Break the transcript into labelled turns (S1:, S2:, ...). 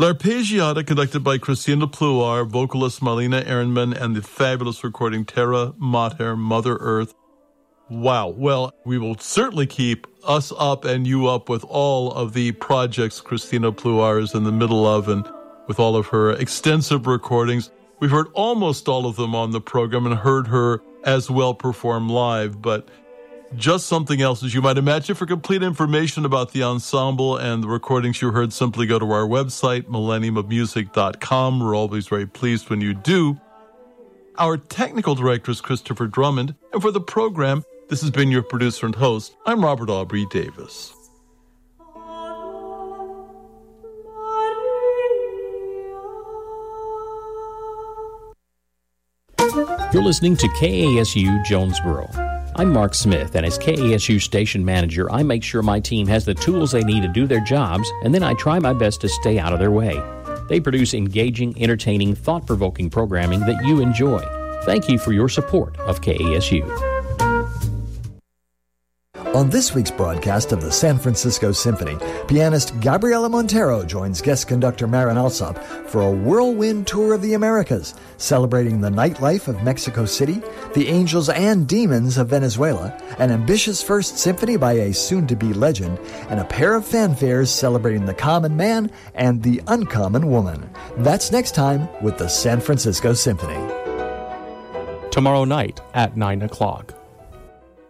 S1: L'Arpeggiata, conducted by Christina Pluar, vocalist Marlena Ehrenman, and the fabulous recording Terra Mater, Mother Earth. Wow. Well, we will certainly keep us up and you up with all of the projects Christina Pluar is in the middle of, and with all of her extensive recordings. We've heard almost all of them on the program and heard her as well perform live, but just something else, as you might imagine. For complete information about the ensemble and the recordings you heard, simply go to our website, millenniumofmusic.com. We're always very pleased when you do. Our technical director is Christopher Drummond, and for the program, this has been your producer and host. I'm Robert Aubrey Davis.
S2: You're listening to KASU Jonesboro. I'm Mark Smith, and as KASU station manager, I make sure my team has the tools they need to do their jobs, and then I try my best to stay out of their way. They produce engaging, entertaining, thought-provoking programming that you enjoy. Thank you for your support of KASU.
S3: On this week's broadcast of the San Francisco Symphony, pianist Gabriela Montero joins guest conductor Marin Alsop for a whirlwind tour of the Americas, celebrating the nightlife of Mexico City, the angels and demons of Venezuela, an ambitious first symphony by a soon-to-be legend, and a pair of fanfares celebrating the common man and the uncommon woman. That's next time with the San Francisco Symphony.
S4: Tomorrow night at 9 o'clock.